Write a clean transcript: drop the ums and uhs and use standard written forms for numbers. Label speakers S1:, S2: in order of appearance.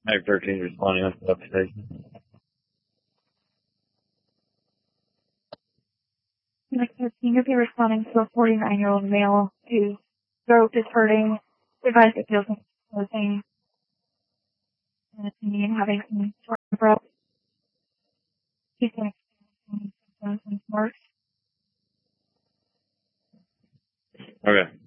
S1: Mag 13 responding on substation.
S2: Mag 13, you'll be responding to a 49-year-old male whose throat is hurting. Advice it feels like closing and opinion having some sort of breath. He's going to experience some symptoms and smarts.
S1: Okay.